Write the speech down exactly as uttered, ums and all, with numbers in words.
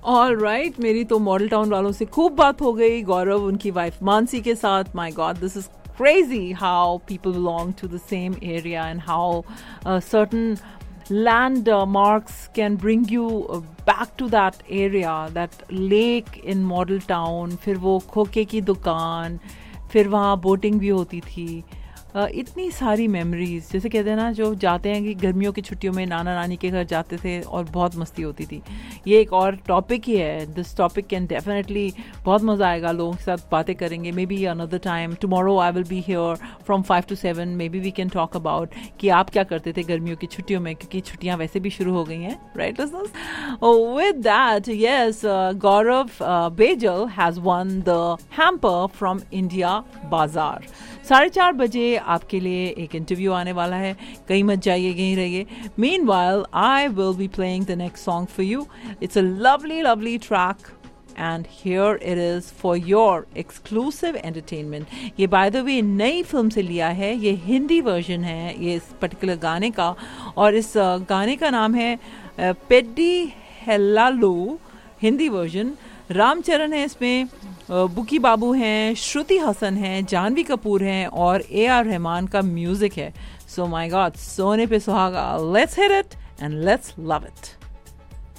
All right right, मेरी तो model town वालों से खूब बात हो गई. गौरव उनकी वाइफ मानसी के साथ. My God, this is crazy how people belong to the same area and how uh, certain landmarks uh, can bring you uh, back to that area, that lake in Model Town. फिर वो खोके की दुकान, फिर वहाँ boating भी होती थी. Uh, इतनी सारी मेमोरीज, जैसे कहते हैं ना, जो जाते हैं कि गर्मियों की छुट्टियों में नाना नानी के घर जाते थे और बहुत मस्ती होती थी. ये एक और टॉपिक ही है. दिस टॉपिक कैन डेफिनेटली, बहुत मज़ा आएगा, लोगों के साथ बातें करेंगे. May be another time, tomorrow I will be here from five to seven. May be we can talk about कि आप क्या करते थे गर्मियों की छुट्टियों में, क्योंकि छुट्टियाँ वैसे भी शुरू हो गई हैं, right listeners. With that, yes, Gaurav bezel has one the hamper from India बाजार. साढ़े चार बजे आपके लिए एक इंटरव्यू आने वाला है. कहीं मत जाइए, यहीं रहिए. Meanwhile, I will be playing the next song for you. It's a lovely, lovely track. And here it is for your exclusive entertainment. ये by the way नई फिल्म से लिया है. ये हिंदी वर्जन है ये इस पर्टिकुलर गाने का, और इस गाने का नाम है पेड्डी हेल्लालू, हिंदी वर्जन. रामचरण है इसमें, बुकी बाबू हैं, श्रुति हसन हैं, जानवी कपूर हैं, और ए आर रहमान का म्यूजिक है. सो माय गॉड, सोने पे सुहागा. Let's hit it and let's love it.